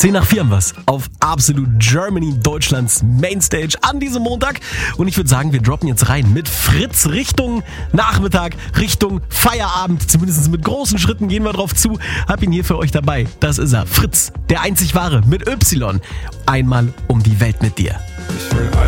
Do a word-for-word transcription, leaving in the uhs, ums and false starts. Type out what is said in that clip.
zehn nach vier haben wir's auf Absolute Germany, Deutschlands Mainstage an diesem Montag. Und ich würde sagen, wir droppen jetzt rein mit Fritz Richtung Nachmittag, Richtung Feierabend. Zumindest mit großen Schritten gehen wir drauf zu. Hab ihn hier für euch dabei. Das ist er, Fritz, der einzig wahre mit Y. Einmal um die Welt mit dir.